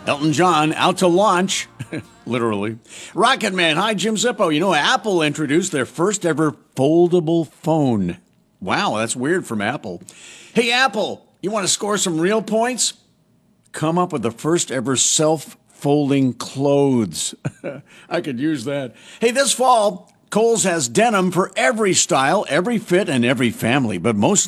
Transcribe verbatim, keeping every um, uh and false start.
Elton John out to launch, literally. Rocket Man, hi, Jim Zippo. You know, Apple introduced their first ever foldable phone. Wow, that's weird from Apple. Hey, Apple, you want to score some real points? Come up with the first ever self-folding clothes. I could use that. Hey, this fall, Kohl's has denim for every style, every fit, and every family, but most